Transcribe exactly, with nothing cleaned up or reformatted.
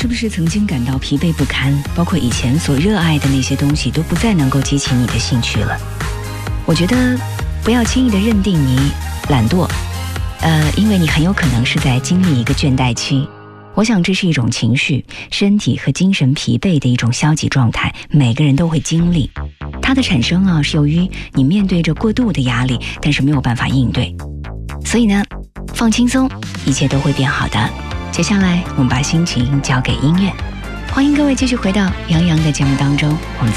是不是曾经感到疲惫不堪，包括以前所热爱的那些东西都不再能够激起你的兴趣了？我觉得不要轻易的认定你懒惰，呃，因为你很有可能是在经历一个倦怠期。我想这是一种情绪，身体和精神疲惫的一种消极状态，每个人都会经历。它的产生啊，是由于你面对着过度的压力，但是没有办法应对。所以呢，放轻松，一切都会变好的。接下来我们把心情交给音乐，欢迎各位继续回到杨洋的节目当中，我们